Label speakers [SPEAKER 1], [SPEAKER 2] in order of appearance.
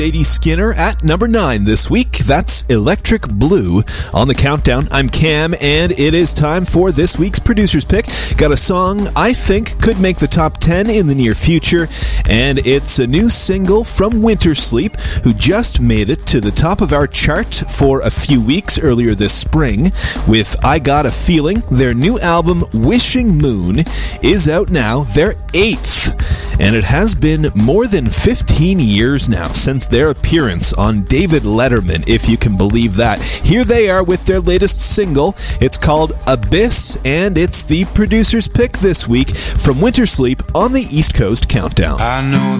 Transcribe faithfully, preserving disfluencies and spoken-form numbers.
[SPEAKER 1] Sadie Skinner at number nine this week. That's Electric Blue. On the countdown, I'm Cam, and it is time for this week's producer's pick. Got a song I think could make the top ten in the near future, and it's a new single from Winter Sleep, who just made it to the top of our chart for a few weeks earlier this spring with I Got a Feeling. Their new album, Wishing Moon, is out now, their eighth. And it has been more than fifteen years now since their appearance on David Letterman, if you can believe that. Here they are with their latest single. It's called Abyss, and it's the producer's pick this week from Winter Sleep on the East Coast Countdown.
[SPEAKER 2] I know